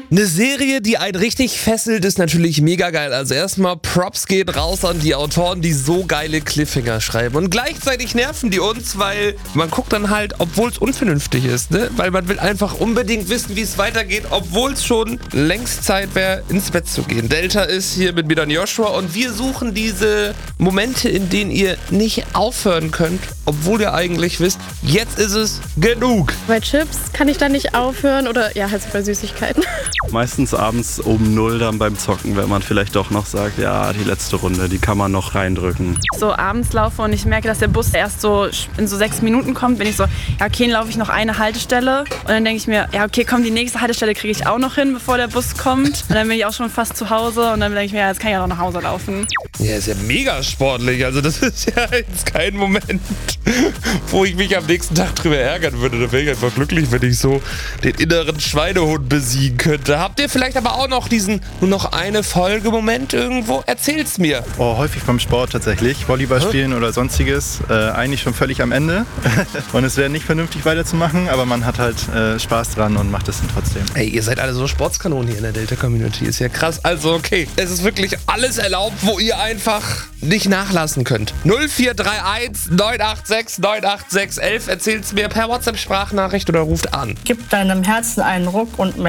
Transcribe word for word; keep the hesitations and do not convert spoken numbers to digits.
Eine Serie, die einen richtig fesselt, ist natürlich mega geil. Also erstmal Props geht raus an die Autoren, die so geile Cliffhanger schreiben. Und gleichzeitig nerven die uns, weil man guckt dann halt, obwohl es unvernünftig ist, ne? Weil man will einfach unbedingt wissen, wie es weitergeht, obwohl es schon längst Zeit wäre, ins Bett zu gehen. Delta ist hier mit mir dann Joshua und wir suchen diese Momente, in denen ihr nicht aufhören könnt, obwohl ihr eigentlich wisst, jetzt ist es genug. Bei Chips kann ich dann nicht aufhören oder ja, halt so bei Süßigkeiten. Meistens abends um null dann beim Zocken, wenn man vielleicht doch noch sagt, ja, die letzte Runde, die kann man noch reindrücken. So abends laufe und ich merke, dass der Bus erst so in so sechs Minuten kommt, bin ich so, ja okay, dann laufe ich noch eine Haltestelle und dann denke ich mir, ja okay, komm, die nächste Haltestelle kriege ich auch noch hin, bevor der Bus kommt. Und dann bin ich auch schon fast zu Hause und dann denke ich mir, ja, jetzt kann ich ja noch nach Hause laufen. Ja, ist ja mega sportlich. Also das ist ja jetzt kein Moment, wo ich mich am nächsten Tag drüber ärgern würde. Da wäre ich einfach glücklich, wenn ich so den inneren Schweinehund besiegen könnte. Habt ihr vielleicht aber auch noch diesen nur noch eine Folge-Moment irgendwo? Erzählt's mir. Oh, häufig beim Sport tatsächlich. Volleyball spielen oder sonstiges. Äh, eigentlich schon völlig am Ende. Und es wäre nicht vernünftig weiterzumachen, aber man hat halt äh, Spaß dran und macht es dann trotzdem. Ey, ihr seid alle so Sportskanonen hier in der Delta-Community. Ist ja krass. Also okay, es ist wirklich alles erlaubt, wo ihr einfach nicht nachlassen könnt. null vier drei eins neun acht sechs neun acht sechs eins eins. Erzählt's mir per WhatsApp-Sprachnachricht oder ruft an. Gib deinem Herzen einen Ruck und